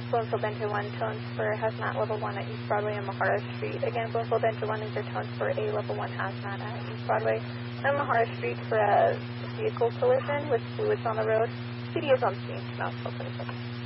Bloomfield Enter 1, tones for hazmat level 1 at East Broadway and Mahara Street. Again, Bloomfield Enter 1 is their tones for a level 1 hazmat at East Broadway and Mahara Street for a vehicle collision with fluids on the road. PD is on scene, not 1226.